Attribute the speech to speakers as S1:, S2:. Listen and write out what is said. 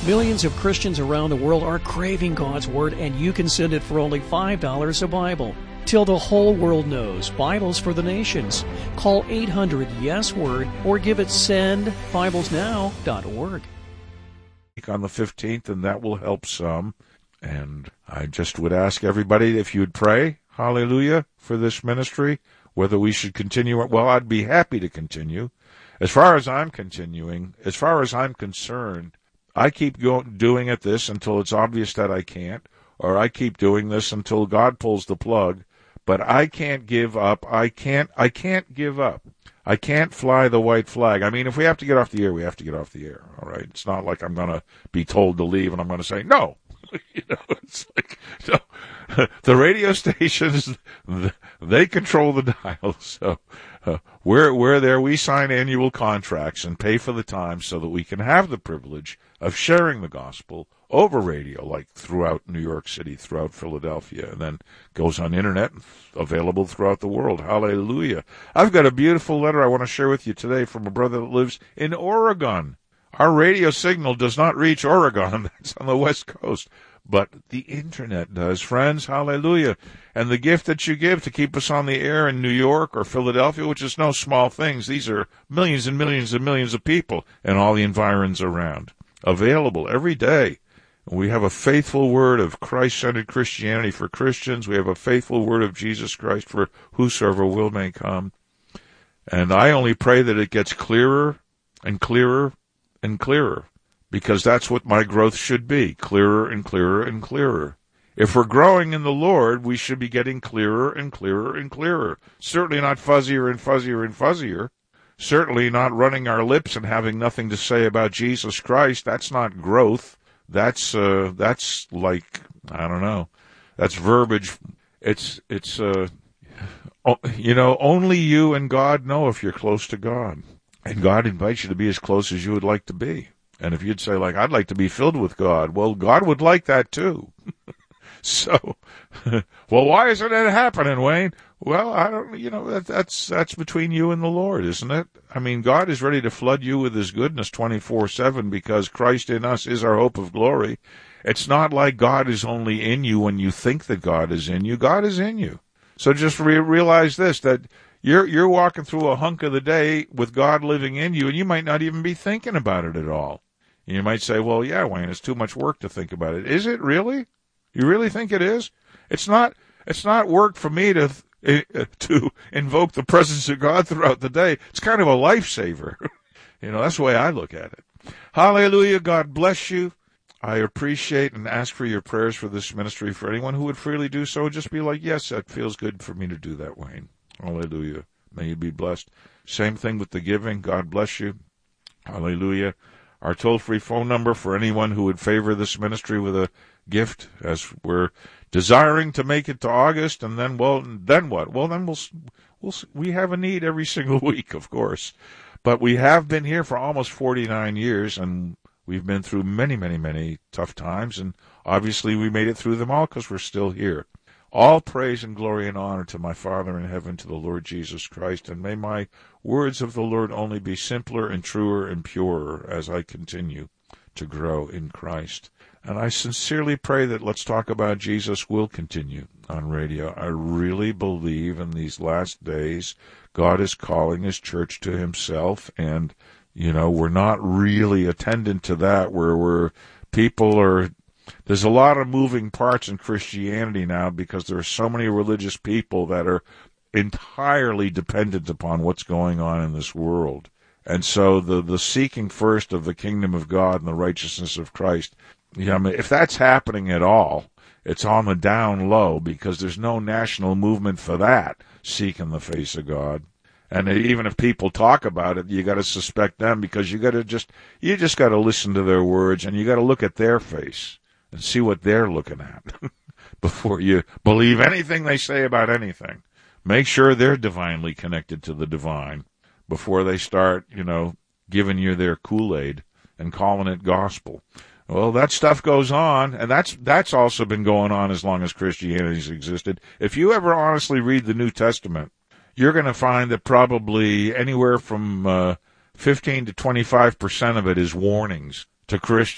S1: Millions of Christians around the world are craving God's Word, and you can send it for only $5 a Bible. Till the whole world knows, Bibles for the nations. Call 800-YES-WORD or give it sendbiblesnow.org.
S2: On the 15th, and that will help some. And I just would ask everybody if you'd pray, hallelujah, for this ministry, whether we should continue it. Well, I'd be happy to continue. As far as I'm concerned, I keep doing this until it's obvious that I can't, or I keep doing this until God pulls the plug. But I can't give up. I can't give up. I can't fly the white flag. I mean, if we have to get off the air, we have to get off the air. All right. It's not like I'm going to be told to leave and I'm going to say no. It's like, no. The radio stations, they control the dial. So we're there. We sign annual contracts and pay for the time so that we can have the privilege of sharing the gospel over radio, like throughout New York City, throughout Philadelphia, and then goes on internet, available throughout the world. Hallelujah. I've got a beautiful letter I want to share with you today from a brother that lives in Oregon. Our radio signal does not reach Oregon. That's on the West Coast. But the internet does, friends. Hallelujah. And the gift that you give to keep us on the air in New York or Philadelphia, which is no small things. These are millions and millions and millions of people and all the environs around. Available every day. We have a faithful word of Christ-centered Christianity for Christians. We have a faithful word of Jesus Christ for whosoever will may come. And I only pray that it gets clearer and clearer and clearer, because that's what my growth should be, clearer and clearer and clearer. If we're growing in the Lord, we should be getting clearer and clearer and clearer. Certainly not fuzzier and fuzzier and fuzzier. Certainly not running our lips and having nothing to say about Jesus Christ. That's not growth. That's like, I don't know. That's verbiage. It's only you and God know if you're close to God. And God invites you to be as close as you would like to be. And if you'd say, like, I'd like to be filled with God, well, God would like that too. So, well, why isn't it happening, Wayne? Well, I don't, that's between you and the Lord, isn't it? I mean, God is ready to flood you with His goodness 24/7 because Christ in us is our hope of glory. It's not like God is only in you when you think that God is in you. God is in you. So just realize this, that you're walking through a hunk of the day with God living in you, and you might not even be thinking about it at all. And you might say, well, yeah, Wayne, it's too much work to think about it. Is it really? You really think it is? It's not work for me to invoke the presence of God throughout the day. It's kind of a lifesaver. That's the way I look at it. Hallelujah. God bless you. I appreciate and ask for your prayers for this ministry. For anyone who would freely do so, just be like, yes, that feels good for me to do that, Wayne. Hallelujah. May you be blessed. Same thing with the giving. God bless you. Hallelujah. Our toll-free phone number for anyone who would favor this ministry with a gift, as we're desiring to make it to August, and then what? Well, then we have a need every single week, of course. But we have been here for almost 49 years, and we've been through many, many, many tough times, and obviously we made it through them all because we're still here. All praise and glory and honor to my Father in heaven, to the Lord Jesus Christ, and may my words of the Lord only be simpler and truer and purer as I continue to grow in Christ. And I sincerely pray that Let's Talk About Jesus will continue on radio. I really believe in these last days God is calling His church to Himself, and, we're not really attendant to that, where there's a lot of moving parts in Christianity now because there are so many religious people that are entirely dependent upon what's going on in this world. And so the seeking first of the kingdom of God and the righteousness of Christ, if that's happening at all, it's on the down low because there's no national movement for that, seeking the face of God. And even if people talk about it, you got to suspect them because you just got to listen to their words and you got to look at their face and see what they're looking at before you believe anything they say about anything. Make sure they're divinely connected to the divine before they start, giving you their Kool-Aid and calling it gospel. Well, that stuff goes on, and that's also been going on as long as Christianity's existed. If you ever honestly read the New Testament, you're going to find that probably anywhere from 15 to 25% of it is warnings to Christians.